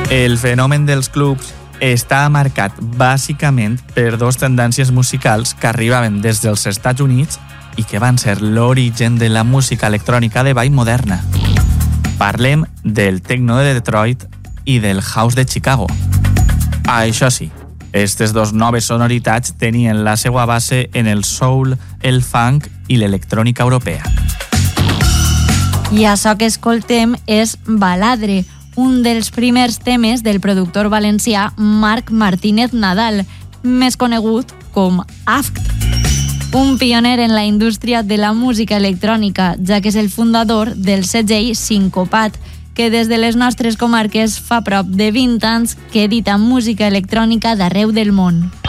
El fenomen dels clubs està marcat bàsicament per dos tendències musicals que arribaven des dels Estats Units i que van ser l'origen de la música electrònica de ball moderna. Parlem del techno de Detroit i del house de Chicago. Això sí, aquestes dos noves sonoritats tenien la seva base en el soul, el funk i l'electrònica europea. I això que escoltem és Baladre, un dels primers temes del productor valencià Marc Martínez Nadal, més conegut com AFT. Un pioner en la indústria de la música electrònica, ja que és el fundador del segell Sincopat, que des de les nostres comarques fa prop de 20 anys que edita música electrònica d'arreu del món.